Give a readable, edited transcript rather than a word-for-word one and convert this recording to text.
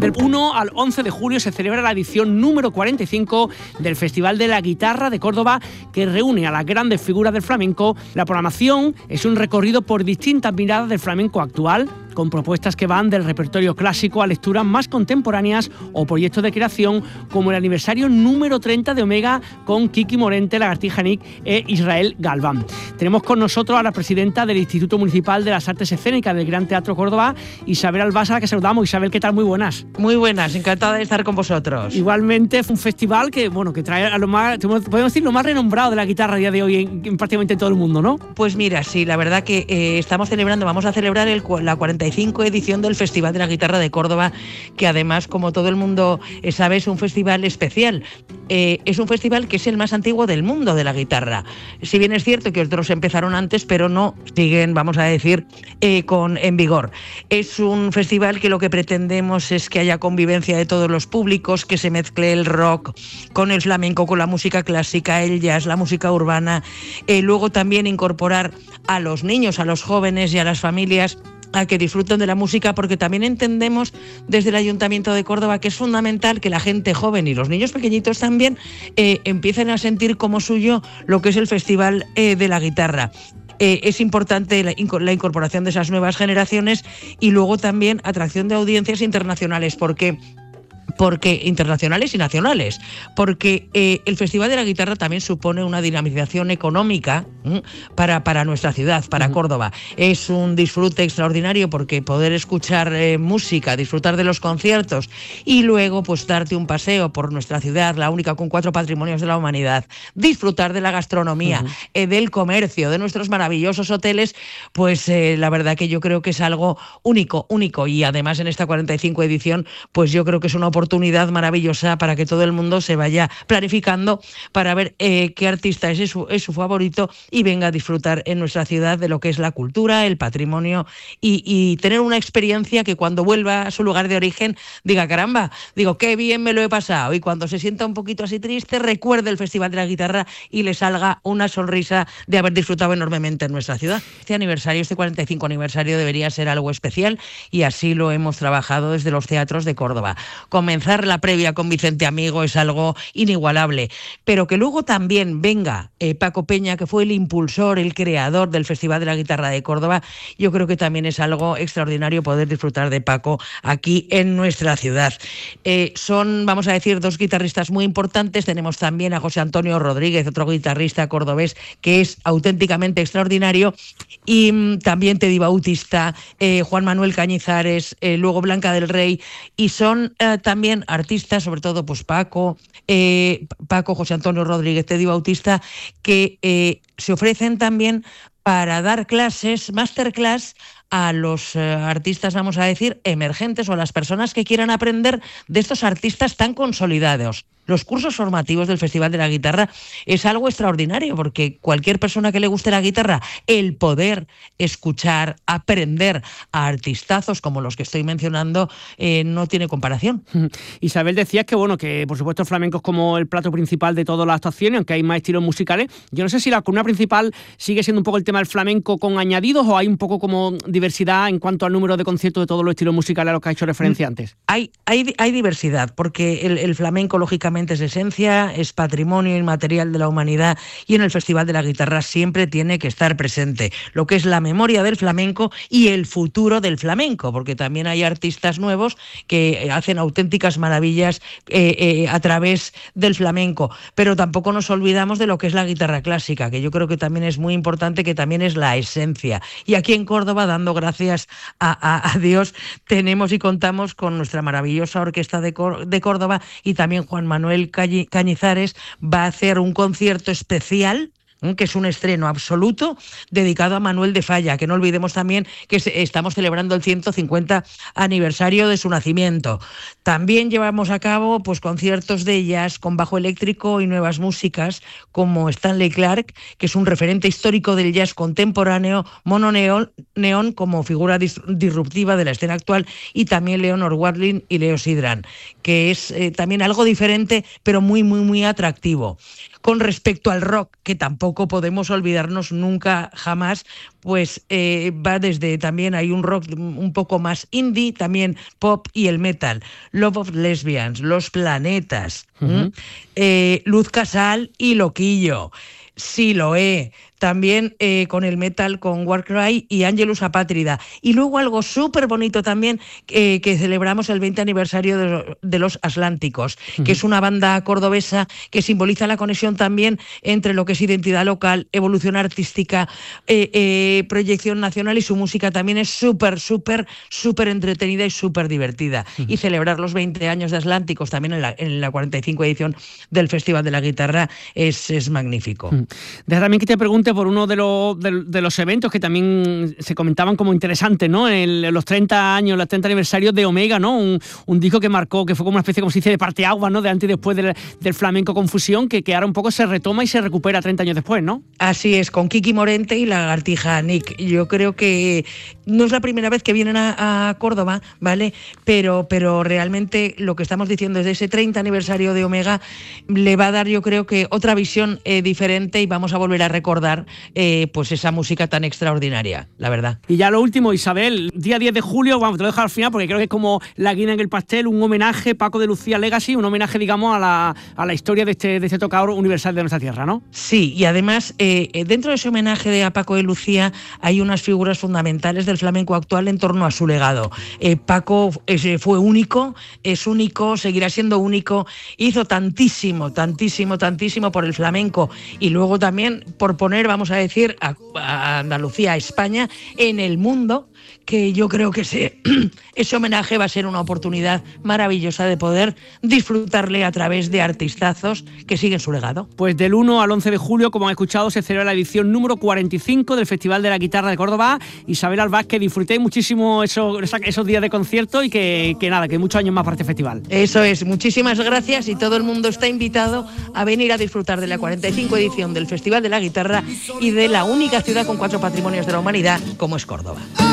Del 1 al 11 de julio se celebra la edición número 45 del Festival de la Guitarra de Córdoba, que reúne a las grandes figuras del flamenco. La programación es un recorrido por distintas miradas del flamenco actual, con propuestas que van del repertorio clásico a lecturas más contemporáneas o proyectos de creación, como el aniversario número 30 de Omega con Kiki Morente, Lagartija Nick e Israel Galván. Tenemos con nosotros a la presidenta del Instituto Municipal de las Artes Escénicas del Gran Teatro Córdoba, Isabel Albasa, a la que saludamos. Isabel, ¿qué tal? Muy buenas. Muy buenas, encantada de estar con vosotros. Igualmente, fue un festival que trae a lo más, podemos decir, lo más renombrado de la guitarra a día de hoy en prácticamente todo el mundo, ¿no? Pues mira, sí, la verdad que vamos a celebrar la 45 edición del Festival de la Guitarra de Córdoba, que además, como todo el mundo sabe, es un festival especial. Es un festival que es el más antiguo del mundo de la guitarra. Si bien es cierto que otros empezaron antes, pero no siguen, vamos a decir, en vigor. Es un festival que lo que pretendemos es que haya convivencia de todos los públicos, que se mezcle el rock con el flamenco, con la música clásica, el jazz, la música urbana. Luego también incorporar a los niños, a los jóvenes y a las familias a que disfruten de la música, porque también entendemos desde el Ayuntamiento de Córdoba que es fundamental que la gente joven y los niños pequeñitos también empiecen a sentir como suyo lo que es el Festival de la Guitarra. Es importante la incorporación de esas nuevas generaciones y luego también atracción de audiencias internacionales, porque internacionales y nacionales, porque el Festival de la Guitarra también supone una dinamización económica para nuestra ciudad, para Córdoba. Es un disfrute extraordinario, porque poder escuchar música, disfrutar de los conciertos y luego pues darte un paseo por nuestra ciudad, la única con 4 patrimonios de la humanidad, disfrutar de la gastronomía, del comercio, de nuestros maravillosos hoteles, pues la verdad que yo creo que es algo único, y además en esta 45 edición pues yo creo que es una oportunidad maravillosa para que todo el mundo se vaya planificando para ver qué artista es su favorito y venga a disfrutar en nuestra ciudad de lo que es la cultura, el patrimonio y tener una experiencia que cuando vuelva a su lugar de origen diga, caramba, qué bien me lo he pasado, y cuando se sienta un poquito así triste recuerde el Festival de la Guitarra y le salga una sonrisa de haber disfrutado enormemente en nuestra ciudad. Este 45 aniversario debería ser algo especial y así lo hemos trabajado desde los teatros de Córdoba. Comenzar la previa con Vicente Amigo es algo inigualable, pero que luego también venga Paco Peña, que fue el impulsor, el creador del Festival de la Guitarra de Córdoba, yo creo que también es algo extraordinario poder disfrutar de Paco aquí en nuestra ciudad. Son, vamos a decir, 2 guitarristas muy importantes. Tenemos también a José Antonio Rodríguez, otro guitarrista cordobés que es auténticamente extraordinario, y también Teddy Bautista, Juan Manuel Cañizares, luego Blanca del Rey, y son también artistas, sobre todo pues Paco, José Antonio Rodríguez, Teddy Bautista, que se ofrecen también para dar clases, masterclass, a los artistas, vamos a decir, emergentes, o a las personas que quieran aprender de estos artistas tan consolidados. Los cursos formativos del Festival de la Guitarra es algo extraordinario, porque cualquier persona que le guste la guitarra, el poder escuchar, aprender a artistazos como los que estoy mencionando, no tiene comparación. Isabel, decías que por supuesto el flamenco es como el plato principal de todas las actuaciones, aunque hay más estilos musicales. Yo no sé si la columna principal sigue siendo un poco el tema del flamenco con añadidos, o hay un poco como diversidad en cuanto al número de conciertos de todos los estilos musicales a los que ha hecho referencia antes. Hay diversidad, porque el flamenco, lógicamente, es esencia, es patrimonio inmaterial de la humanidad, y en el Festival de la Guitarra siempre tiene que estar presente lo que es la memoria del flamenco y el futuro del flamenco, porque también hay artistas nuevos que hacen auténticas maravillas a través del flamenco, pero tampoco nos olvidamos de lo que es la guitarra clásica, que yo creo que también es muy importante, que también es la esencia. Y aquí en Córdoba, dando gracias a Dios, tenemos y contamos con nuestra maravillosa orquesta de Córdoba, y también Juan Manuel Cañizares va a hacer un concierto especial, que es un estreno absoluto dedicado a Manuel de Falla, que no olvidemos también que estamos celebrando el 150 aniversario de su nacimiento. También llevamos a cabo pues conciertos de jazz con bajo eléctrico y nuevas músicas, como Stanley Clarke, que es un referente histórico del jazz contemporáneo, Mono Neón como figura disruptiva de la escena actual, y también Leonor Watling y Leo Sidran, que es también algo diferente pero muy, muy, muy atractivo. Con respecto al rock, que tampoco podemos olvidarnos nunca, jamás, pues va desde, también hay un rock un poco más indie, también pop y el metal. Love of Lesbians, Los Planetas, Luz Casal y Loquillo, Siloé, también con el metal, con Warcry y Angelus Apátrida. Y luego algo súper bonito también, que celebramos el 20 aniversario de Los Atlánticos, que es una banda cordobesa que simboliza la conexión también entre lo que es identidad local, evolución artística, proyección nacional, y su música también es súper entretenida y súper divertida. Y celebrar los 20 años de Atlánticos también en la 45 edición del Festival de la Guitarra es magnífico. Deja también que te pregunte por uno de los eventos que también se comentaban como interesantes, ¿no? Los 30 años, los 30 aniversarios de Omega, ¿no? Un disco que marcó, que fue como una especie, como se dice, de parteaguas, ¿no? De antes y después del flamenco con fusión, que ahora un poco se retoma y se recupera 30 años después, ¿no? Así es, con Kiki Morente y Lagartija Nick. Yo creo que no es la primera vez que vienen a Córdoba, ¿vale? Pero realmente lo que estamos diciendo es de ese 30 aniversario de Omega le va a dar, yo creo que, otra visión diferente, y vamos a volver a recordar pues esa música tan extraordinaria, la verdad. Y ya lo último, Isabel, día 10 de julio, vamos, te lo dejo al final porque creo que es como la guinda en el pastel, un homenaje, Paco de Lucía Legacy, un homenaje, digamos, a la historia de este tocador universal de nuestra tierra, ¿no? Sí, y además, dentro de ese homenaje a Paco de Lucía hay unas figuras fundamentales del flamenco actual en torno a su legado. Paco fue único, es único, seguirá siendo único, hizo tantísimo por el flamenco, y luego también por poner, vamos a decir, a Andalucía, a España, en el mundo, que yo creo que ese homenaje va a ser una oportunidad maravillosa de poder disfrutarle a través de artistazos que siguen su legado. Pues del 1 al 11 de julio, como han escuchado, se celebra la edición número 45 del Festival de la Guitarra de Córdoba. Isabel Albaz, que disfrutéis muchísimo esos días de concierto y que muchos años más para este festival. Eso es, muchísimas gracias, y todo el mundo está invitado a venir a disfrutar de la 45 edición del Festival de la Guitarra y de la única ciudad con 4 patrimonios de la humanidad como es Córdoba.